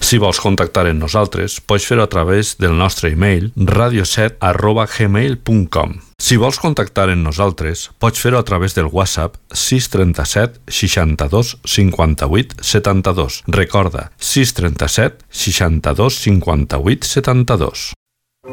Si vols contactar amb nosaltres, pots fer-ho a través del nostre e-mail radio7@gmail.com. Si vols contactar amb nosaltres, pots fer-ho a través del WhatsApp 637 62 58 72. Recorda, 637 62 58 72.